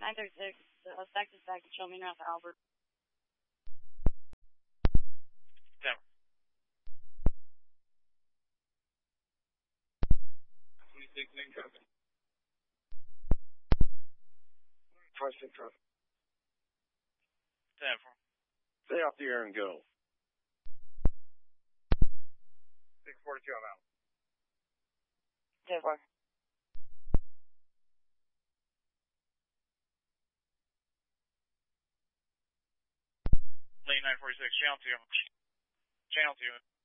936, effective back to Chilming North Albert. Denver. 26 main traffic. 26 traffic. Denver. Stay off the air and go. 642, I'm out. 10-4. Lane 946, channel 2. Channel 2.